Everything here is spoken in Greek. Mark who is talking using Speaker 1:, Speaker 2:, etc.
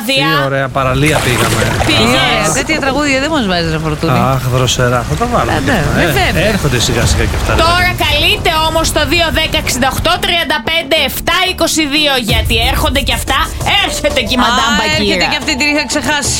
Speaker 1: τραγούδια.
Speaker 2: Τι ωραία παραλία πήγαμε.
Speaker 1: Πήγες.
Speaker 3: Τέτοια τραγούδια δεν μας βάζει, ρε Φορτούνη.
Speaker 2: Αχ, δροσερά. Θα τα βάλω.
Speaker 3: βέβαια.
Speaker 2: Έρχονται σιγά σιγά και αυτά.
Speaker 1: Τώρα καλείτε όμως το 2-10-68-35-7-22, γιατί έρχονται και αυτά. Έρχεται και η Μαντάμ Μπακύρα.
Speaker 3: Έρχεται και αυτή, την είχα ξεχάσει.